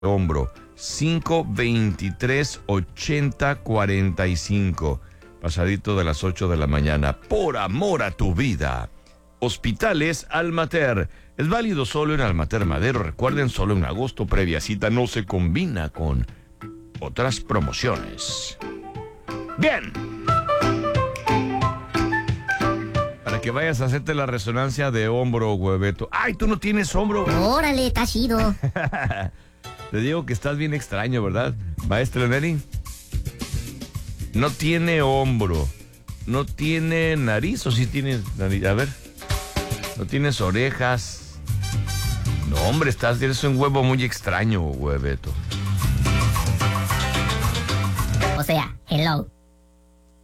hombro. 523-8045. Pasadito de las 8 de la mañana. Por amor a tu vida. Hospitales Almater. Es válido solo en Almater Madero. Recuerden, solo en agosto. Previa cita no se combina con otras promociones. Bien. Para que vayas a hacerte la resonancia de hombro, hueveto. ¡Ay, tú no tienes hombro! Órale, está chido. Te digo que estás bien extraño, ¿verdad, maestro Neri? No tiene hombro. No tiene nariz, ¿o sí tiene nariz? A ver. No tienes orejas. No, hombre, eres un huevo muy extraño, hueveto. O sea, hello.